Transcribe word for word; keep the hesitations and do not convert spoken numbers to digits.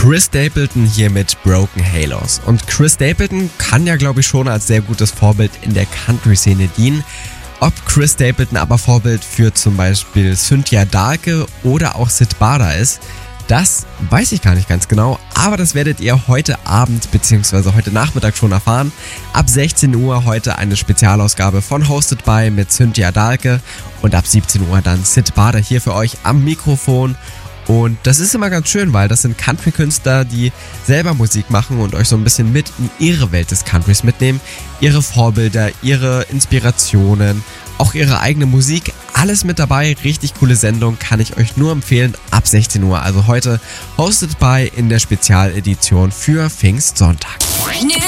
Chris Stapleton hier mit Broken Halos. Und Chris Stapleton kann ja, glaube ich, schon als sehr gutes Vorbild in der Country-Szene dienen. Ob Chris Stapleton aber Vorbild für zum Beispiel Cynthia Dalke oder auch Syd Barter ist, das weiß ich gar nicht ganz genau, aber das werdet ihr heute Abend bzw. heute Nachmittag schon erfahren. Ab sechzehn Uhr heute eine Spezialausgabe von Hosted by mit Cynthia Dalke und ab siebzehn Uhr dann Syd Barter hier für euch am Mikrofon. Und das ist immer ganz schön, weil das sind Country-Künstler, die selber Musik machen und euch so ein bisschen mit in ihre Welt des Countries mitnehmen. Ihre Vorbilder, ihre Inspirationen, auch ihre eigene Musik, alles mit dabei. Richtig coole Sendung, kann ich euch nur empfehlen, ab sechzehn Uhr. Also heute Hosted by in der Spezialedition für Pfingstsonntag.